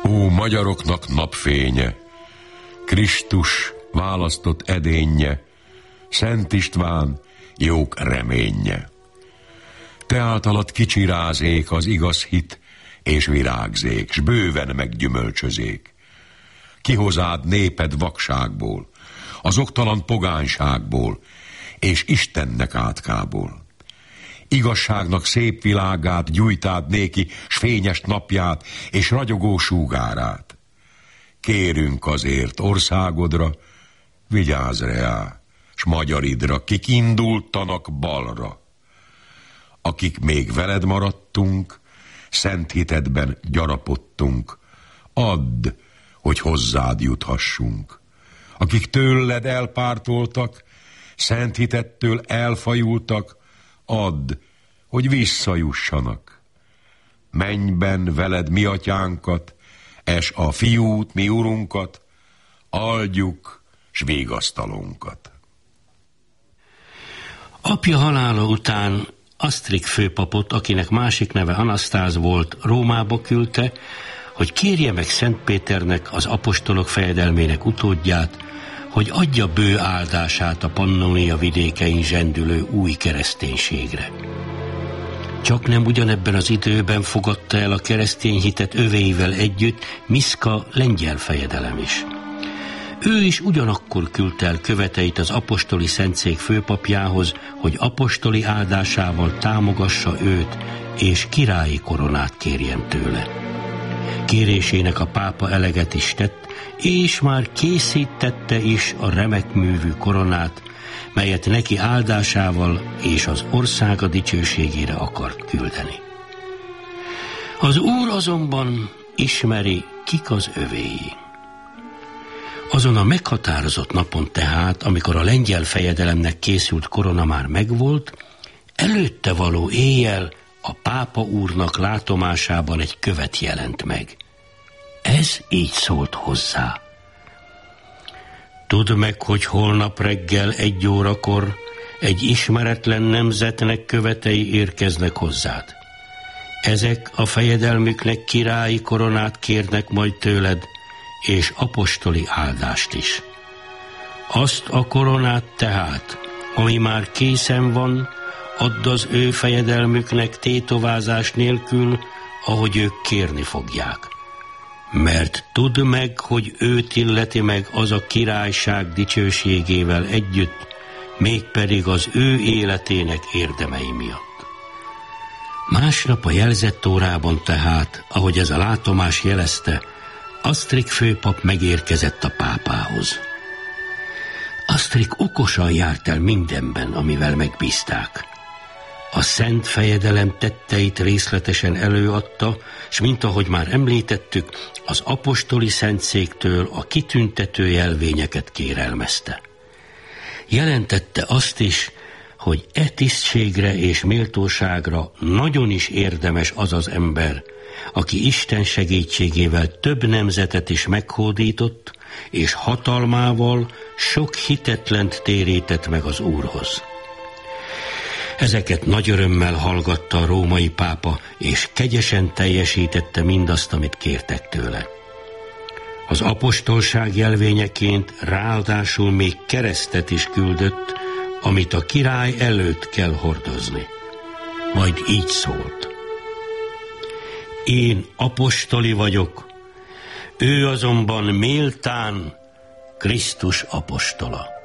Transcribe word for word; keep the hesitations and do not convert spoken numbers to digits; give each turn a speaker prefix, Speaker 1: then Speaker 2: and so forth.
Speaker 1: Ó, magyaroknak napfénye, Krisztus választott edénye, Szent István jók reménye. Te általad kicsirázék az igaz hit, és virágzék, s bőven meggyümölcsözék. Kihozád néped vakságból, az oktalan pogányságból, és Istennek átkából. Igazságnak szép világát gyújtád néki, s fényes napját, és ragyogó súgárát. Kérünk azért országodra, vigyázz reá, s magyaridra, kik indultanak balra. Akik még veled maradtunk, szent hitedben gyarapodtunk, add, hogy hozzád juthassunk. Akik tőled elpártoltak, szent hitettől elfajultak, add, hogy visszajussanak. Mennyben veled mi atyánkat, és a fiút, mi urunkat, áldjuk, s végasztalunkat.
Speaker 2: Apja halála után Asztrik főpapot, akinek másik neve Anasztáz volt, Rómába küldte, hogy kérje meg Szent Péternek, az apostolok fejedelmének utódját, hogy adja bő áldását a Pannonia vidékein zsendülő új kereszténységre. Csak nem ugyanebben az időben fogadta el a keresztény hitet övéivel együtt Miszka lengyel fejedelem is. Ő is ugyanakkor küldte el követeit az apostoli szentszék főpapjához, hogy apostoli áldásával támogassa őt, és királyi koronát kérjen tőle. Kérésének a pápa eleget is tett, és már készítette is a remek művű koronát, melyet neki áldásával és az országa dicsőségére akart küldeni. Az Úr azonban ismeri, kik az övéi. Azon a meghatározott napon tehát, amikor a lengyel fejedelemnek készült korona már megvolt, előtte való éjjel a pápa úrnak látomásában egy követ jelent meg. Ez így szólt hozzá. Tudd meg, hogy holnap reggel egy órakor egy ismeretlen nemzetnek követei érkeznek hozzád. Ezek a fejedelmüknek királyi koronát kérnek majd tőled, és apostoli áldást is. Azt a koronát tehát, ami már készen van, add az ő fejedelmüknek tétovázás nélkül, ahogy ők kérni fogják. Mert tudd meg, hogy őt illeti meg az a királyság dicsőségével együtt, mégpedig az ő életének érdemei miatt. Másnap a jelzett órában tehát, ahogy ez a látomás jelezte, Asztrik főpap megérkezett a pápához. Asztrik okosan járt el mindenben, amivel megbízták. A szent fejedelem tetteit részletesen előadta, s mint ahogy már említettük, az apostoli szentszéktől a kitüntető jelvényeket kérelmezte. Jelentette azt is, hogy e tisztségre és méltóságra nagyon is érdemes az az ember, aki Isten segítségével több nemzetet is meghódított, és hatalmával sok hitetlent térített meg az Úrhoz. Ezeket nagy örömmel hallgatta a római pápa, és kegyesen teljesítette mindazt, amit kértek tőle. Az apostolság jelvényeként ráadásul még keresztet is küldött, amit a király előtt kell hordozni. Majd így szólt. Én apostoli vagyok, ő azonban méltán Krisztus apostola.